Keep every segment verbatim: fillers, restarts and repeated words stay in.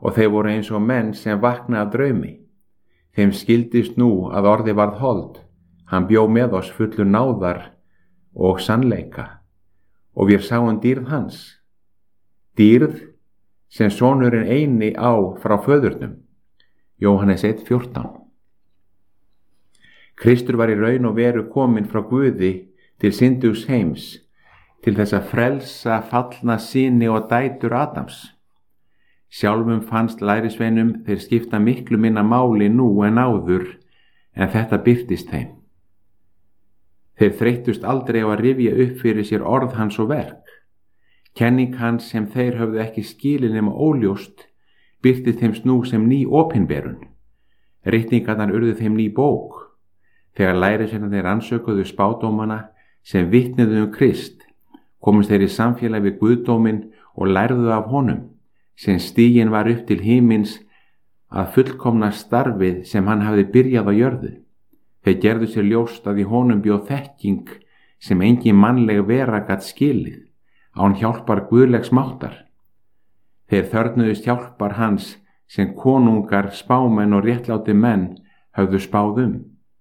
og þeir voru eins og menn sem vakna af draumi. Þeim skildist nú að orði varð hold, hann bjó með oss fullur náðar og sannleika, og við sáum dýrð hans, dýrð sem sonurinn eini á frá föðurnum. Jóhannes eitt fjórtán. Kristur var í raun og veru kominn frá Guði til syndugs heims, til þess að frelsa fallna syni og dætur Adams. Sjálfum fannst lærisveinum þeir skipta miklu minna máli nú en áður, en þetta birtist þeim. Þeir þreyttust aldrei á að rifja upp fyrir sér orð hans og verk. Kenning hans sem þeir höfðu ekki skilið nema óljóst, birtist þeim nú sem ný opinberun. Ritningarnar urðu þeim ný bók. Þegar lærisveinarnir rannsökuðu spádómana sem vitnuðu um Krist, komust þeir í samfélag við Guðdóminn og lærðu af honum, sem stiginn var upp til himins að fullkomna starfið sem hann hafði byrjað á jörðu. Þeir gerðu sér ljóst að í honum bjó þekking sem engin mannleg vera gat skilið, án hjálpar guðlegs máttar. Þeir þörfnuðust hjálpar hans sem konungar, spámenn og réttláti menn höfðu spáð um.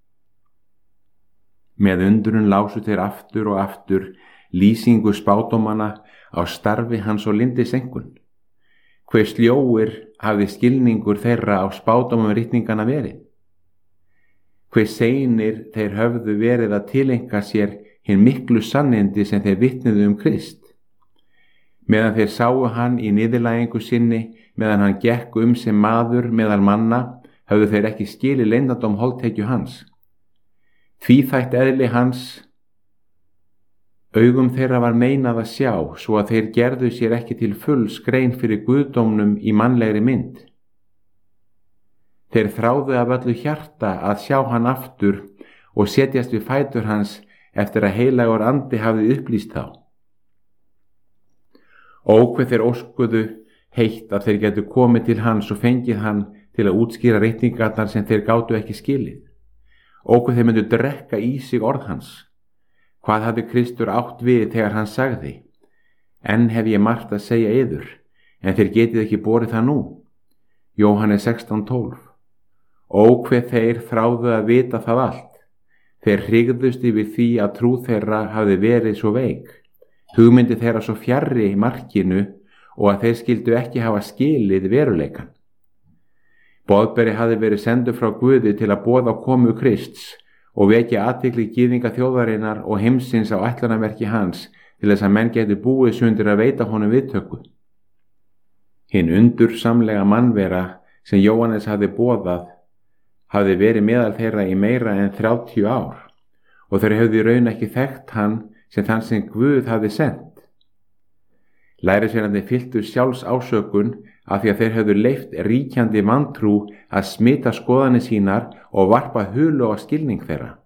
Með undrun lásu þeir aftur og aftur lýsingu spádómana á starfi hans og lindisengun. Hve sljóir hafði skilningur þeirra á spádómum ritningana verið. Hve seinir þeir höfðu verið að tileinka sér hinn miklu sannindi sem þeir vitnuðu um Krist. Meðan þeir sáu hann í niðurlægingu sinni, meðan hann gekk um sem maður meðal manna, höfðu þeir ekki skilið leyndardóm holdtekju hans. Tvíþætt eðli hans, augum þeirra var meinað að sjá, svo að þeir gerðu sér ekki til fulls grein fyrir guðdómnum í mannlegri mynd. Þeir þráðu af öllu hjarta að sjá hann aftur og setjast við fætur hans eftir að heilagur andi hafði upplýst þá. Og hve þeir óskuðu heitt að þeir getu komið til hans og fengið hann til að útskýra ritningarnar sem þeir gátu ekki skilið. Og hve þeir myndu drekka í sig orð hans. Hvað hafði Kristur átt við þegar hann sagði: Enn hef ég margt að segja yður, en þeir getið ekki borið það nú. Jóhannes sextán tólf. Og hve þeir þráðu að vita það allt. Þeir hrygðust yfir því að trú þeirra hafði verið svo veik. Hugmyndi þeirra svo fjarri í markinu og að þeir skildu ekki hafa skilið veruleikan. Boðberi hafði verið sendur frá Guði til að boða komu Krists og vekja athygli gyðinga þjóðarinnar og heimsins á ætlunarverki hans til þess að menn geti búið sundir að veita honum viðtöku. Hinn undursamlega mannvera sem Jóhannes hafði boðað hafði verið meðal þeirra í meira en þrjátíu ár og þeir höfðu í raun ekki þekkt hann sem þann sem Guð hafði sent. Lærisveinarnir fylltu sjálfs ásökun af því að þeir höfðu leyft ríkjandi vantrú að smita skoðanir sínar og varpa hulu á skilning þeirra.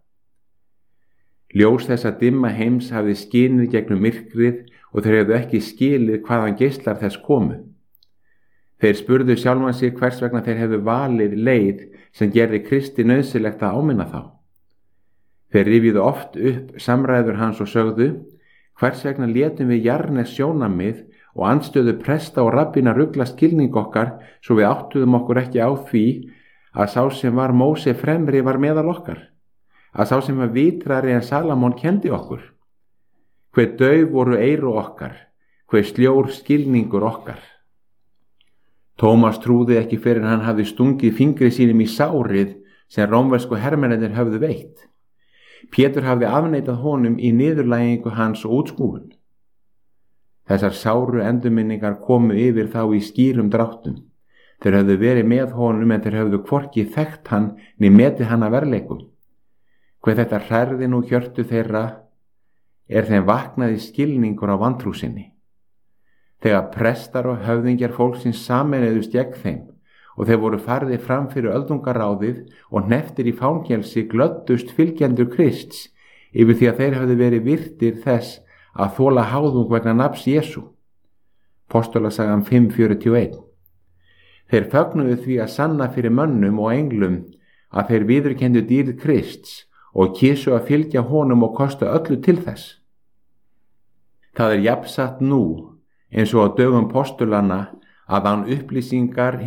Ljós þessa dimma heims hafði skinið gegnum myrkrið og þeir höfðu ekki skilið hvaðan geislar þess komu. Þeir spurðu sjálfan sig hvers vegna þeir hefðu valið leið sem gerði Kristi nauðsynlegt að áminna þá. Þeir rifjuðu oft upp samræður hans og sögðu: Hvers vegna létum við Jarnes sjónamið og andstöðu presta og rabbína rugla skilning okkar svo við áttuðum okkur ekki á því að sá sem var Móse fremri var meðal okkar, að sá sem var vitrari en Salamón kendi okkur. Hve dauf voru eyru okkar, hve sljór skilningur okkar. Tómas trúði ekki fyrir hann hafði stungið fingri sínum í sárið sem rómversku hermennirnir höfðu veitt. Pétur hafði afneitað honum í niðurlægingu hans og útskúfun. Þessar sáru endurminningar komu yfir þá í skýrum dráttum. Þeir höfðu verið með honum en þeir höfðu hvorki þekkt hann né metið hann að verleikum. Hve þetta hrærði nú hjörtu þeirra er þeim vaknaði skilningur á vantrú sinni. Þegar prestar og höfðingjar fólksins sameinuðust gegn þeim og þeir voru farðir fram fyrir öldungaráðið og hneftir í fangelsi glöddust fylgjendur Krists yfir því að þeir höfðu verið virtir þess að þola háðung vegna nafns Jesú. Postulasagan fimm fjörutíu og eitt. Þeir fögnuðu því að sanna fyrir mönnum og englum að þeir viðurkenndu dýrð Krists og kysu að fylgja honum og kosta öllu til þess. Það er jafnsatt nú eins og á dögum postulanna að án upplýsingar